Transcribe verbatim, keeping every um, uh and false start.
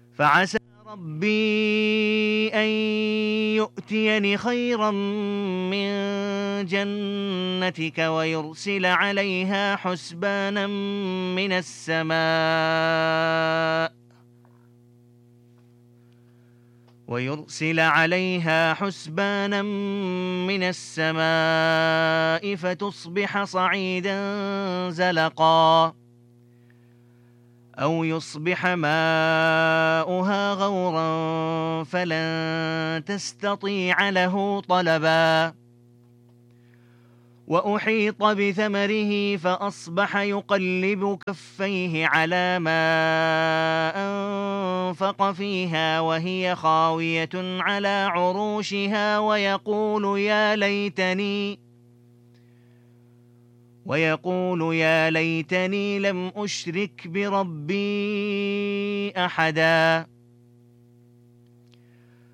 فعسى ربي أن يؤتيني خيرا من جنتك ويرسل عليها حسبانا من السماء ويرسل عليها حسبانا من السماء فتصبح صعيدا زلقا أو يصبح ماؤها غورا فلن تستطيع له طلبا وأحيط بثمره فأصبح يقلب كفيه على ما أنفق فيها وهي خاوية على عروشها ويقول يا ليتني ويقول يا ليتني لم أشرك بربي أحدا